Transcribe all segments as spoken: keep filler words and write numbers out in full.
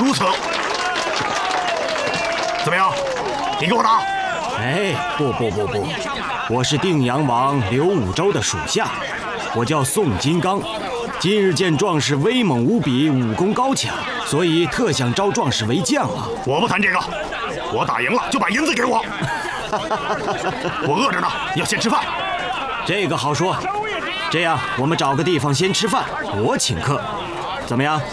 如此。怎么样？你给我打！ 哎，不不不不，我是定阳王刘武周的属下，我叫宋金刚。今日见壮士威猛无比，武功高强，所以特想招壮士为将啊！ 我不谈这个，我打赢了就把银子给我。我饿着呢，要先吃饭。 这个好说，这样我们找个地方先吃饭，我请客，怎么样？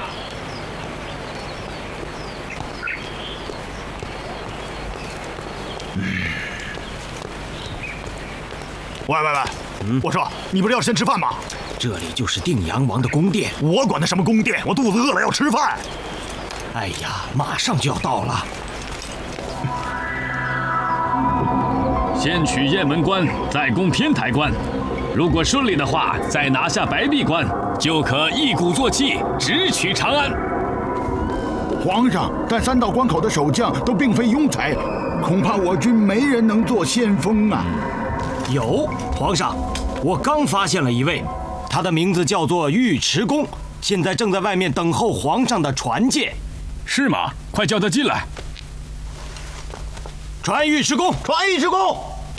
喂喂喂，嗯，我说你不是要先吃饭吗？ 这里就是定阳王的宫殿， 我管他什么宫殿，我肚子饿了要吃饭。 哎呀，马上就要到了。 先取雁门关，再攻天台关。如果顺利的话，再拿下白壁关，就可一鼓作气，直取长安。 皇上，但三道关口的守将都并非庸才，恐怕我军没人能做先锋啊。 有，皇上，我刚发现了一位，他的名字叫做尉迟恭，现在正在外面等候皇上的传见。 是吗？快叫他进来。 传尉迟恭， 传尉迟恭。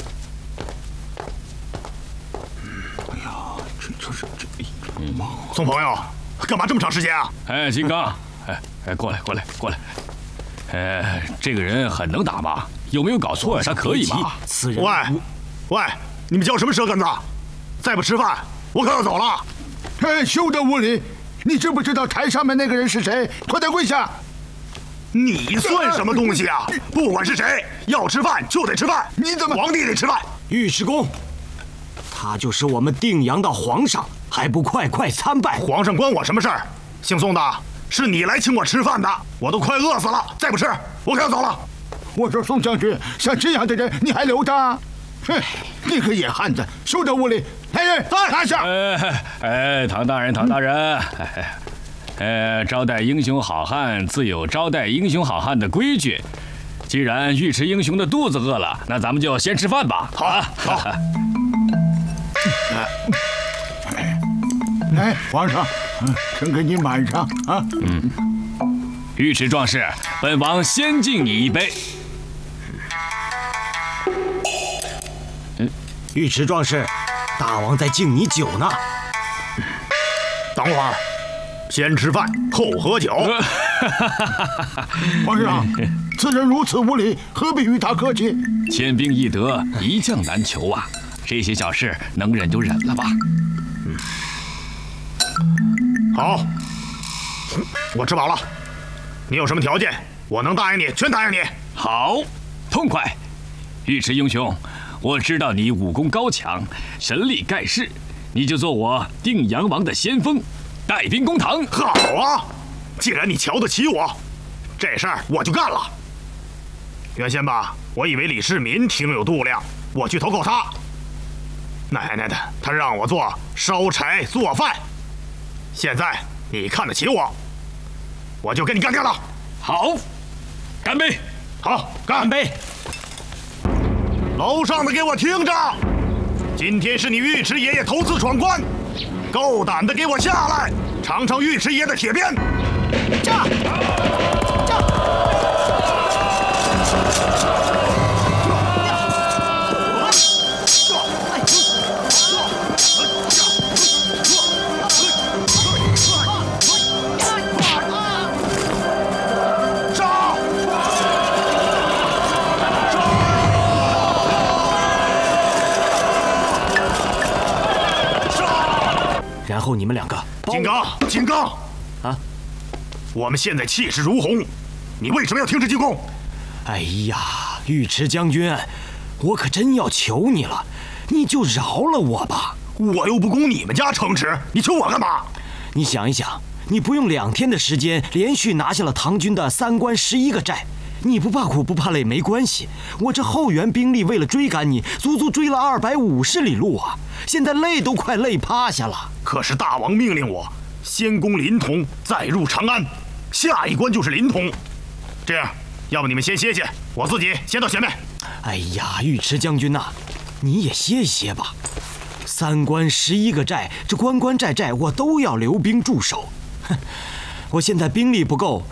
哎呀，这这是这， 宋朋友，干嘛这么长时间啊？ 哎，金刚，哎哎，过来过来过来。哎，这个人很能打吗？有没有搞错？他可以吗？ 此人， 喂喂，你们叫什么舌根子？再不吃饭，我可要走了。 哎，休得无礼！你知不知道台上面那个人是谁？快点跪下！ 你算什么东西啊？不管是谁，要吃饭就得吃饭。 你怎么？ 皇帝得吃饭。 尉迟恭，他就是我们定阳的皇上，还不快快参拜？ 皇上关我什么事儿？姓宋的，是你来请我吃饭的，我都快饿死了，再不吃，我可要走了。 我说宋将军，像这样的人你还留他？哼，你个野汉子，休得无礼！来人，拿下！ 哎哎，唐大人，唐大人，哎哎，招待英雄好汉自有招待英雄好汉的规矩。既然尉迟英雄的肚子饿了，那咱们就先吃饭吧。 好，好。 来，皇上，臣给你满上啊。 嗯，尉迟壮士，本王先敬你一杯。 尉迟壮士，大王在敬你酒呢。 等会儿，先吃饭后喝酒。 皇上，此人如此无礼，何必与他客气？ 千兵易得，一将难求啊！这些小事能忍就忍了吧。 嗯，好，我吃饱了。你有什么条件，我能答应你，全答应你。 好，痛快！尉迟英雄，我知道你武功高强，神力盖世，你就做我定阳王的先锋，带兵攻唐。 好啊！既然你瞧得起我，这事儿我就干了。原先吧，我以为李世民挺有度量，我去投靠他。奶奶的，他让我做烧柴做饭。现在你看得起我，我就跟你干掉了。 好，干杯！ 好，干干杯！ 楼上的给我听着，今天是你尉迟爷爷头次闯关，够胆的给我下来，尝尝尉迟爷的铁鞭。 驾！驾！ 然后你们两个， 金刚，金刚， 啊！ 我们现在气势如虹，你为什么要停止进攻？ 哎呀，尉迟将军，我可真要求你了，你就饶了我吧。 我又不攻你们家城池，你求我干嘛？ 你想一想，你不用两天的时间，连续拿下了唐军的三关十一个寨。你不怕苦不怕累没关系，我这后援兵力为了追赶你，足足追了二百五十里路啊！现在累都快累趴下了。 可是大王命令我先攻临潼，再入长安，下一关就是临潼。这样，要不你们先歇歇，我自己先到前面。 哎呀，尉迟将军呐、啊，你也歇歇吧。三关十一个寨，这关关寨寨我都要留兵驻守。哼，我现在兵力不够，